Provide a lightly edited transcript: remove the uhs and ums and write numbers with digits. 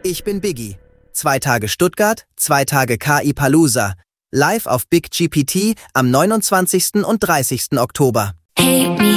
Ich bin Biggie. 2 Tage Stuttgart, 2 Tage KI Palooza. Live auf Big GPT am 29. und 30. Oktober. Hate me.